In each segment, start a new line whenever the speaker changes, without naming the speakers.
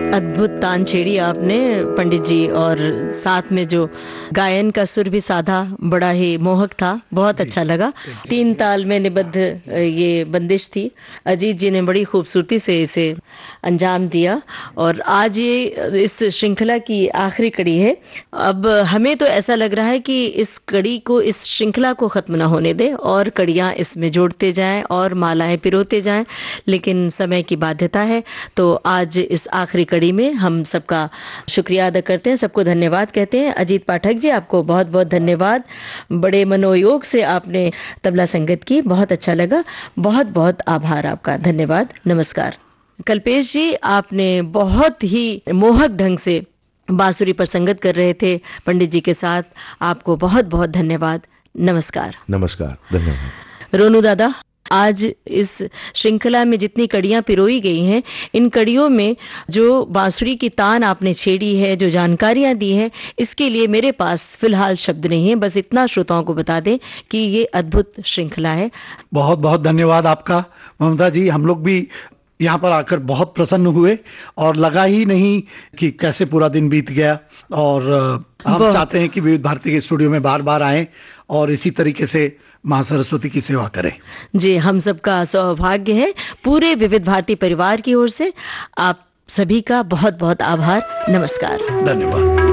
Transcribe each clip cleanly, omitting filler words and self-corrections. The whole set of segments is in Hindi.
अद्भुत तान छेड़ी आपने पंडित जी, और साथ में जो गायन का सुर भी साधा, बड़ा ही मोहक था, बहुत अच्छा लगा। 3 ताल में निबद्ध ये बंदिश थी। अजीत जी ने बड़ी खूबसूरती से इसे अंजाम दिया। और आज ये इस श्रृंखला की आखिरी कड़ी है। अब हमें तो ऐसा लग रहा है कि इस कड़ी को, इस श्रृंखला को खत्म ना होने दें और कड़ियां इसमें जोड़ते जाएं और मालाएं पिरोते जाएं, लेकिन समय की बाध्यता है। तो आज इस आखिरी कड़ी में हम सबका शुक्रिया अदा करते हैं, सबको धन्यवाद कहते हैं। अजीत पाठक जी, आपको बहुत बहुत धन्यवाद। बड़े मनोयोग से आपने तबला संगत की, बहुत अच्छा लगा। बहुत बहुत आभार आपका, धन्यवाद, नमस्कार। कल्पेश जी, आपने बहुत ही मोहक ढंग से बांसुरी पर संगत कर रहे थे पंडित जी के साथ। आपको बहुत बहुत धन्यवाद, नमस्कार।
नमस्कार, धन्यवाद।
रोनू दादा, आज इस श्रृंखला में जितनी कड़ियां पिरोई गई हैं, इन कड़ियों में जो बांसुरी की तान आपने छेड़ी है, जो जानकारियां दी हैं, इसके लिए मेरे पास फिलहाल शब्द नहीं है। बस इतना श्रोताओं को बता दें कि ये अद्भुत श्रृंखला है।
बहुत बहुत धन्यवाद आपका ममता जी। हम लोग भी यहाँ पर आकर बहुत प्रसन्न हुए और लगा ही नहीं कि कैसे पूरा दिन बीत गया। और हम चाहते हैं कि विविध भारती के स्टूडियो में बार बार आएं और इसी तरीके से मां सरस्वती की सेवा करें। जी,
हम सबका सौभाग्य है। पूरे विविध भारती परिवार की ओर से आप सभी का बहुत बहुत आभार, नमस्कार,
धन्यवाद।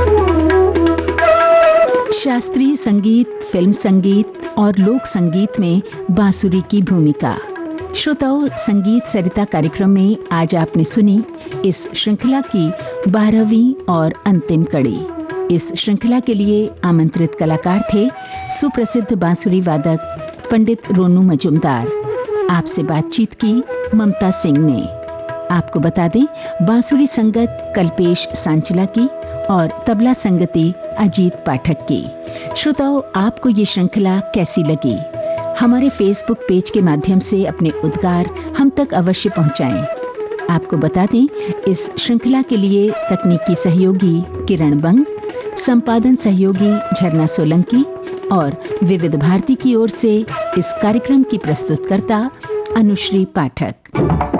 शास्त्रीय संगीत, फिल्म संगीत और लोक संगीत में बांसुरी की भूमिका। श्रोताओं, संगीत सरिता कार्यक्रम में आज आपने सुनी इस श्रृंखला की 12वीं और अंतिम कड़ी। इस श्रृंखला के लिए आमंत्रित कलाकार थे सुप्रसिद्ध बांसुरी वादक पंडित रोनू मजूमदार। आपसे बातचीत की ममता सिंह ने। आपको बता दें, बांसुरी संगत कल्पेश सांचला की और तबला संगति अजीत पाठक की। श्रोताओं, आपको ये श्रृंखला कैसी लगी? हमारे फेसबुक पेज के माध्यम से अपने उद्गार हम तक अवश्य पहुंचाएं। आपको बता दें, इस श्रृंखला के लिए तकनीकी सहयोगी किरण बंग, संपादन सहयोगी झरना सोलंकी और विविध भारती की ओर से इस कार्यक्रम की प्रस्तुतकर्ता अनुश्री पाठक।